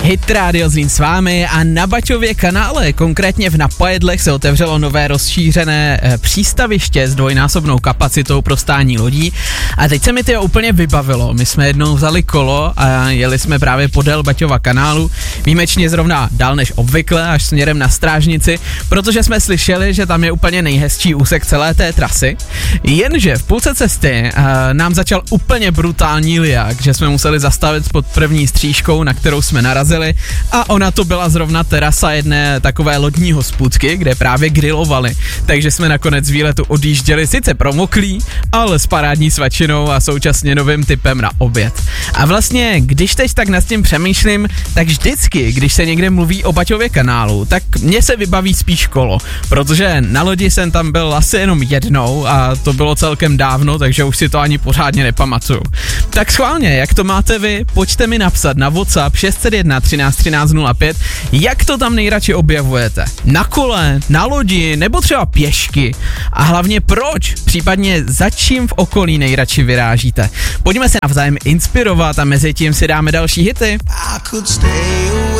Hit Radio Zlín s vámi a na Baťově kanále, konkrétně v Napajedlech, se otevřelo nové rozšířené přístaviště s dvojnásobnou kapacitou pro stání lodí a teď se mi to úplně vybavilo. My jsme jednou vzali kolo a jeli jsme právě podél Baťova kanálu, výjimečně zrovna dál než obvykle, až směrem na Strážnici, protože jsme slyšeli, že tam je úplně nejhezčí úsek celé té trasy, jenže v půlce cesty nám začal úplně brutální liják, že jsme museli zastavit pod první stříškou, na kterou jsme narazili, a ona to byla zrovna terasa jedné takové lodní hospůdky, kde právě grilovali, takže jsme nakonec z výletu odjížděli sice promoklí, ale s parádní svačinou a současně novým typem na oběd. A vlastně, když teď tak nad tím přemýšlím, tak vždycky, když se někde mluví o Baťově kanálu, tak mně se vybaví spíš kolo, protože na lodi jsem tam byl asi jenom jednou a to bylo celkem dávno, takže už si to ani pořádně nepamatuju. Tak schválně, jak to máte vy, pojďte mi napsat na WhatsApp 601 13 13 05, jak to tam nejradši objevujete. Na kole, na lodi, nebo třeba pěšky. A hlavně proč, případně za čím v okolí nejradši vyrážíte. Pojďme se navzájem inspirovat a mezi tím si dáme další hity.